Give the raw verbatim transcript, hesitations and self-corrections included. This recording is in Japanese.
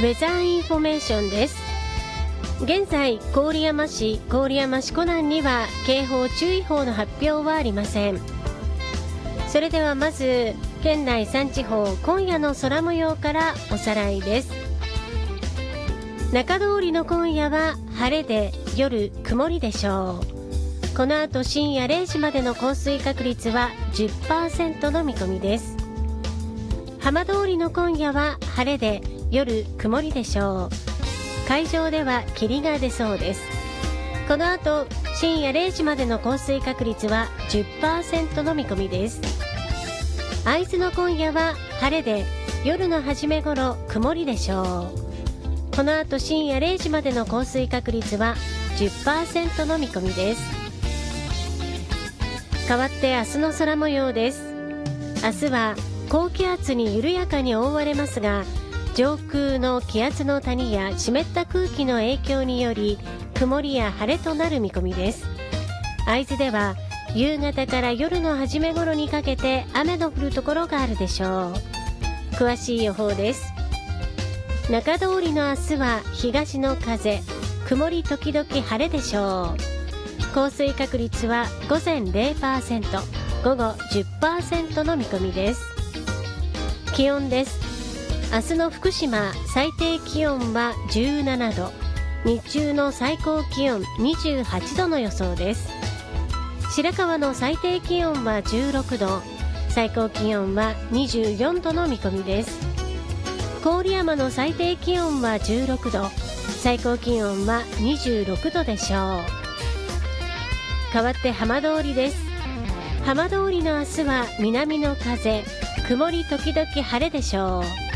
ウェザーインフォメーションです。現在、郡山市、郡山市湖南には警報注意報の発表はありません。それではまず県内さん地方今夜の空模様からおさらいです。中通りの今夜は晴れで夜曇りでしょう。この後深夜れいじまでの降水確率は じゅっパーセント の見込みです。浜通りの今夜は晴れで夜曇りでしょう。海上では霧が出そうです。この後深夜れいじまでの降水確率は じゅっパーセント の見込みです。会津の今夜は晴れで夜の初め頃曇りでしょう。この後深夜れいじまでの降水確率は じゅっパーセント の見込みです。変わって明日の空模様です。明日は高気圧に緩やかに覆われますが、上空の気圧の谷や湿った空気の影響により曇りや晴れとなる見込みです。会津では夕方から夜の初め頃にかけて雨の降るところがあるでしょう。詳しい予報です。中通りの明日は東の風、曇り時々晴れでしょう。降水確率は午前 れいパーセント、午後 じゅっパーセント の見込みです。気温です。明日の福島、最低気温はじゅうななど、日中の最高気温にじゅうはちどの予想です。白川の最低気温はじゅうろくど、最高気温はにじゅうよんどの見込みです。郡山の最低気温はじゅうろくど、最高気温はにじゅうろくどでしょう。変わって浜通りです。浜通りの明日は南の風、曇り時々晴れでしょう。